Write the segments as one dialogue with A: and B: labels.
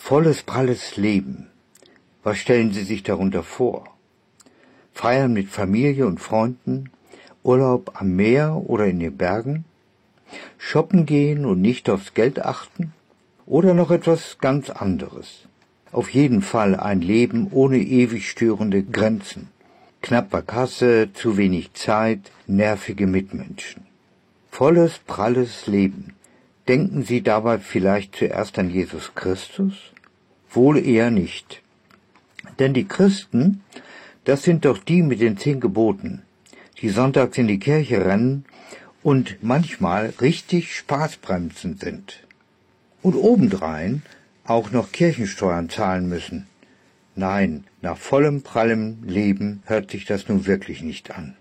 A: Volles, pralles Leben. Was stellen Sie sich darunter vor? Feiern mit Familie und Freunden, Urlaub am Meer oder in den Bergen, shoppen gehen und nicht aufs Geld achten oder noch etwas ganz anderes. Auf jeden Fall ein Leben ohne ewig störende Grenzen, knapper Kasse, zu wenig Zeit, nervige Mitmenschen. Volles, pralles Leben. Denken Sie dabei vielleicht zuerst an Jesus Christus? Wohl eher nicht. Denn die Christen, das sind doch die mit den 10 Geboten, die sonntags in die Kirche rennen und manchmal richtig Spaßbremsen sind. Und obendrein auch noch Kirchensteuern zahlen müssen. Nein, nach vollem, prallem Leben hört sich das nun wirklich nicht an.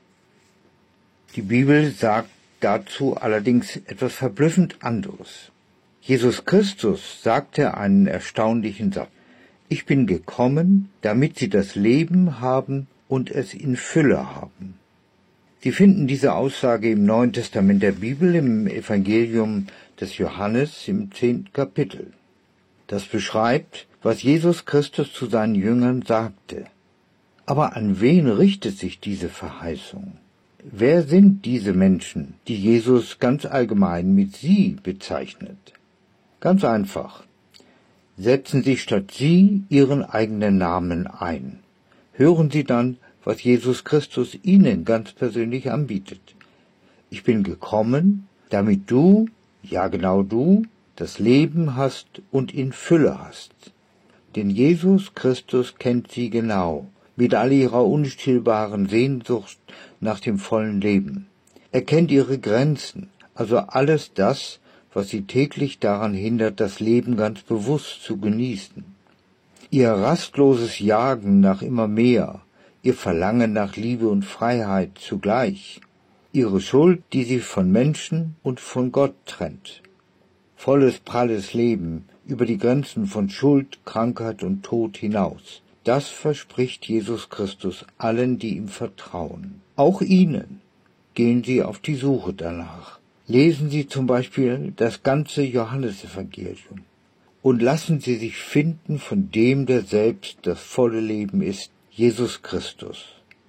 A: Die Bibel sagt dazu allerdings etwas verblüffend anderes. Jesus Christus sagte einen erstaunlichen Satz. Ich bin gekommen, damit sie das Leben haben und es in Fülle haben. Sie finden diese Aussage im Neuen Testament der Bibel, im Evangelium des Johannes im 10. Kapitel. Das beschreibt, was Jesus Christus zu seinen Jüngern sagte. Aber an wen richtet sich diese Verheißung? Wer sind diese Menschen, die Jesus ganz allgemein mit Sie bezeichnet? Ganz einfach. Setzen Sie statt Sie Ihren eigenen Namen ein. Hören Sie dann, was Jesus Christus Ihnen ganz persönlich anbietet. Ich bin gekommen, damit du, ja genau du, das Leben hast und in Fülle hast. Denn Jesus Christus kennt Sie genau, mit all Ihrer unstillbaren Sehnsucht nach dem vollen Leben. Er kennt Ihre Grenzen, also alles das, was Sie täglich daran hindert, das Leben ganz bewusst zu genießen. Ihr rastloses Jagen nach immer mehr, Ihr Verlangen nach Liebe und Freiheit zugleich, Ihre Schuld, die Sie von Menschen und von Gott trennt. Volles, pralles Leben über die Grenzen von Schuld, Krankheit und Tod hinaus. Das verspricht Jesus Christus allen, die ihm vertrauen. Auch Ihnen. Gehen Sie auf die Suche danach. Lesen Sie zum Beispiel das ganze Johannesevangelium und lassen Sie sich finden von dem, der selbst das volle Leben ist, Jesus Christus.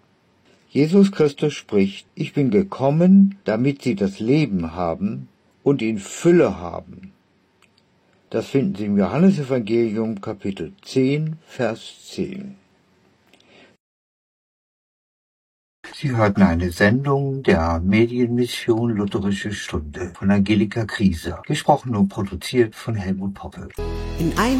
A: Jesus Christus spricht, ich bin gekommen, damit Sie das Leben haben und in Fülle haben. Das finden Sie im Johannesevangelium Kapitel 10, Vers 10. Sie hörten eine Sendung der Medienmission Lutherische Stunde von Angelika Krieser, gesprochen und produziert von Helmut Poppe.
B: In einer